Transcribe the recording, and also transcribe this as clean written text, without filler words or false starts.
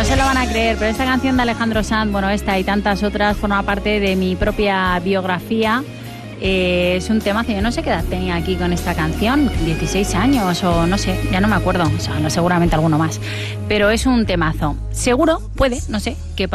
se lo van a creer, pero esta canción de Alejandro Sanz, bueno, esta y tantas otras, forma parte de mi propia biografía. Es un temazo, yo no sé qué edad tenía aquí con esta canción, 16 años o no sé, ya no me acuerdo, o sea, no, seguramente alguno más, pero es un temazo. Seguro, puede, no sé, que